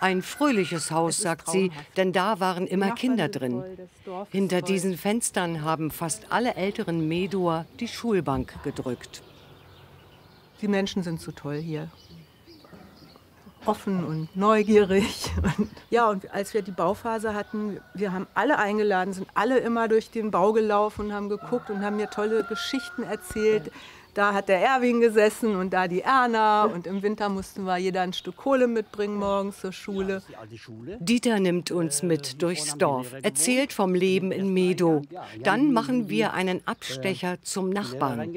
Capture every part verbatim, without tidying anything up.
Ein fröhliches Haus, sagt sie, denn da waren immer Kinder drin. Hinter diesen Fenstern haben fast alle älteren Medower die Schulbank gedrückt. Die Menschen sind so toll hier. Offen und neugierig. Und ja, und als wir die Bauphase hatten, wir haben alle eingeladen, sind alle immer durch den Bau gelaufen und haben geguckt und haben mir tolle Geschichten erzählt. Da hat der Erwin gesessen und da die Erna. Und im Winter mussten wir jeder ein Stück Kohle mitbringen morgens zur Schule. Dieter nimmt uns mit durchs Dorf, erzählt vom Leben in Medow. Dann machen wir einen Abstecher zum Nachbarn.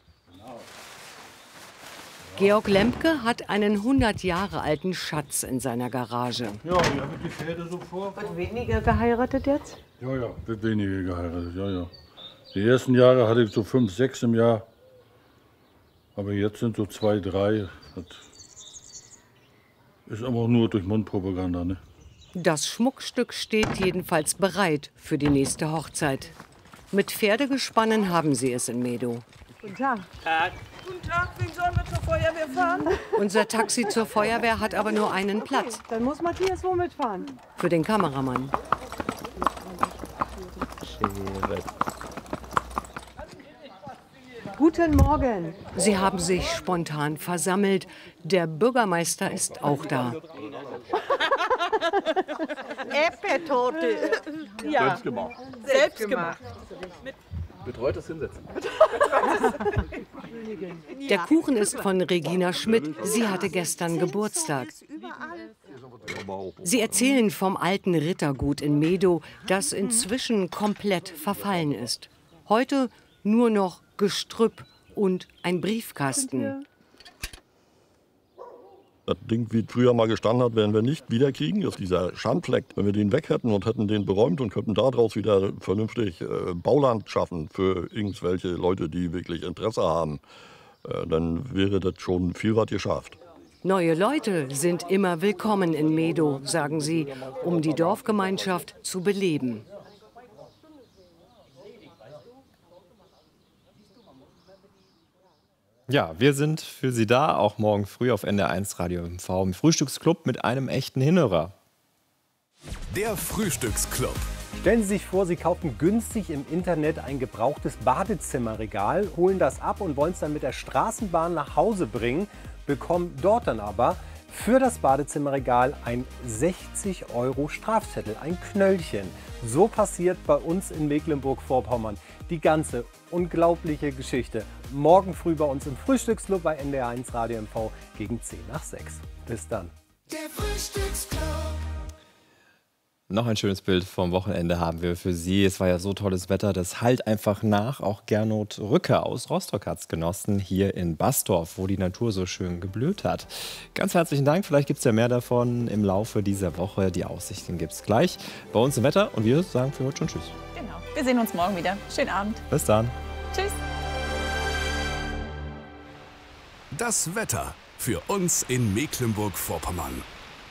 Georg Lemke hat einen hundert Jahre alten Schatz in seiner Garage. Ja, hier habe ich die Pferde so vor. Wird weniger geheiratet jetzt? Ja, ja, wird weniger geheiratet, ja, ja. Die ersten Jahre hatte ich so fünf, sechs im Jahr. Aber jetzt sind so zwei, drei. Das ist aber auch nur durch Mundpropaganda, ne? Das Schmuckstück steht jedenfalls bereit für die nächste Hochzeit. Mit Pferdegespannen haben sie es in Medow. Guten Tag. Tag. Guten Tag, wen sollen wir zur Feuerwehr fahren? Unser Taxi zur Feuerwehr hat aber nur einen Platz. Okay, dann muss Matthias wo mitfahren? Für den Kameramann. Guten Morgen. Sie haben sich spontan versammelt. Der Bürgermeister ist auch da. Erdbeertorte. Ja. Selbst gemacht. Selbst gemacht. Betreutes Hinsetzen. Der Kuchen ist von Regina Schmidt. Sie hatte gestern Geburtstag. Sie erzählen vom alten Rittergut in Medow, das inzwischen komplett verfallen ist. Heute nur noch Gestrüpp und ein Briefkasten. Das Ding, wie es früher mal gestanden hat, werden wir nicht wiederkriegen. Das ist dieser Schandfleck. Wenn wir den weg hätten und hätten den beräumt und könnten daraus wieder vernünftig äh, Bauland schaffen für irgendwelche Leute, die wirklich Interesse haben, äh, dann wäre das schon viel was geschafft. Neue Leute sind immer willkommen in Medow, sagen sie, um die Dorfgemeinschaft zu beleben. Ja, wir sind für Sie da, auch morgen früh auf N D R eins Radio M V im Frühstücksclub mit einem echten Hinhörer. Der Frühstücksclub. Stellen Sie sich vor, Sie kaufen günstig im Internet ein gebrauchtes Badezimmerregal, holen das ab und wollen es dann mit der Straßenbahn nach Hause bringen, bekommen dort dann aber für das Badezimmerregal ein sechzig Euro Strafzettel, ein Knöllchen. So passiert bei uns in Mecklenburg-Vorpommern die ganze unglaubliche Geschichte. Morgen früh bei uns im Frühstücksclub bei N D R eins Radio M V gegen zehn nach sechs. Bis dann. Der Frühstücksclub. Noch ein schönes Bild vom Wochenende haben wir für Sie. Es war ja so tolles Wetter, das hallt einfach nach. Auch Gernot Rücke aus Rostock hat es genossen, hier in Bastorf, wo die Natur so schön geblüht hat. Ganz herzlichen Dank, vielleicht gibt es ja mehr davon im Laufe dieser Woche. Die Aussichten gibt es gleich bei uns im Wetter und wir sagen für heute schon Tschüss. Genau, wir sehen uns morgen wieder. Schönen Abend. Bis dann. Tschüss. Das Wetter für uns in Mecklenburg-Vorpommern.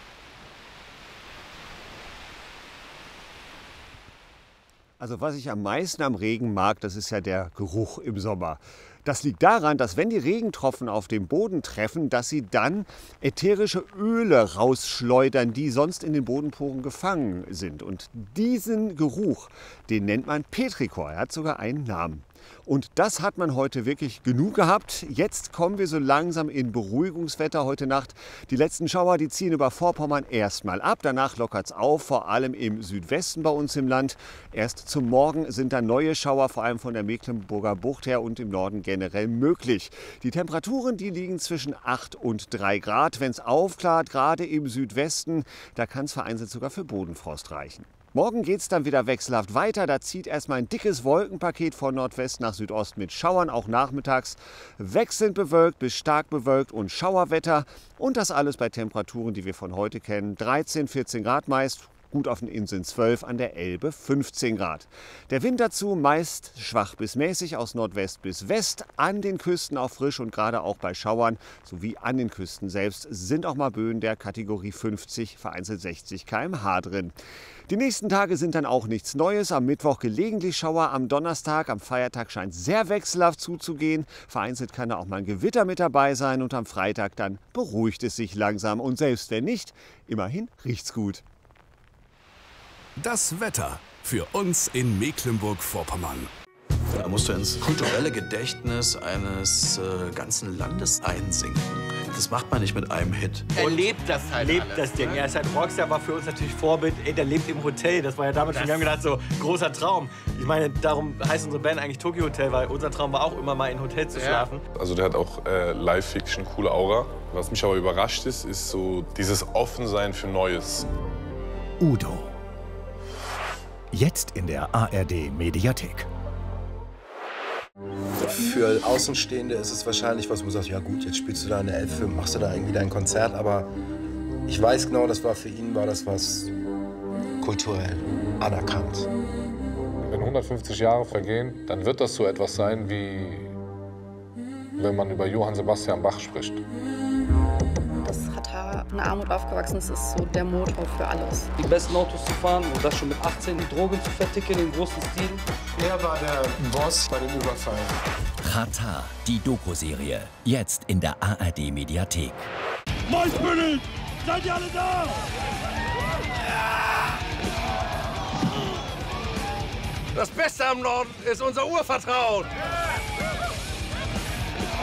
Also was ich am meisten am Regen mag, das ist ja der Geruch im Sommer. Das liegt daran, dass wenn die Regentropfen auf den Boden treffen, dass sie dann ätherische Öle rausschleudern, die sonst in den Bodenporen gefangen sind. Und diesen Geruch, den nennt man Petrichor. Er hat sogar einen Namen. Und das hat man heute wirklich genug gehabt. Jetzt kommen wir so langsam in Beruhigungswetter heute Nacht. Die letzten Schauer, die ziehen über Vorpommern erstmal ab. Danach lockert es auf, vor allem im Südwesten bei uns im Land. Erst zum Morgen sind dann neue Schauer, vor allem von der Mecklenburger Bucht her und im Norden generell möglich. Die Temperaturen, die liegen zwischen acht und drei Grad. Wenn es aufklart, gerade im Südwesten, da kann es vereinzelt sogar für Bodenfrost reichen. Morgen geht es dann wieder wechselhaft weiter. Da zieht erstmal ein dickes Wolkenpaket von Nordwest nach Südost mit Schauern, auch nachmittags. Wechselnd bewölkt bis stark bewölkt und Schauerwetter. Und das alles bei Temperaturen, die wir von heute kennen. dreizehn, vierzehn Grad meist. gut auf den Inseln zwölf, an der Elbe fünfzehn Grad. Der Wind dazu meist schwach bis mäßig aus Nordwest bis West, an den Küsten auch frisch und gerade auch bei Schauern sowie an den Küsten selbst sind auch mal Böen der Kategorie fünfzig, vereinzelt sechzig Kilometer pro Stunde drin. Die nächsten Tage sind dann auch nichts Neues. Am Mittwoch gelegentlich Schauer, am Donnerstag, am Feiertag scheint sehr wechselhaft zuzugehen. Vereinzelt kann da auch mal ein Gewitter mit dabei sein und am Freitag dann beruhigt es sich langsam. Und selbst wenn nicht, immerhin riecht's gut. Das Wetter für uns in Mecklenburg-Vorpommern. Da musst du ins kulturelle Gedächtnis eines äh, ganzen Landes einsinken. Das macht man nicht mit einem Hit. Er lebt das halt lebt alles, das Ding. Ne? Er ist halt Rockstar, war für uns natürlich Vorbild. Ey, der lebt im Hotel. Das war ja damals schon, wir haben gedacht, so großer Traum. Ich meine, darum heißt unsere Band eigentlich Tokyo Hotel, weil unser Traum war auch immer mal in Hotel zu schlafen. Also der hat auch äh, Live-Fiction, coole Aura. Was mich aber überrascht ist, ist so dieses Offensein für Neues. Udo. Jetzt in der A R D-Mediathek. Für Außenstehende ist es wahrscheinlich was, wo du sagst, ja gut, jetzt spielst du da eine Elfe, machst du da irgendwie dein Konzert, aber ich weiß genau, das war für ihn, war das was kulturell anerkannt. Wenn hundertfünfzig Jahre vergehen, dann wird das so etwas sein, wie wenn man über Johann Sebastian Bach spricht. Das Radar in Armut aufgewachsen ist, ist so der Motor für alles. Die besten Autos zu fahren und das schon mit achtzehn, die Drogen zu verticken im großen Stil. Er war der Boss bei dem Überfall. Radar, die Doku-Serie, jetzt in der A R D-Mediathek. Maiskönig, seid ihr alle da? Das Beste am Norden ist unser Urvertrauen.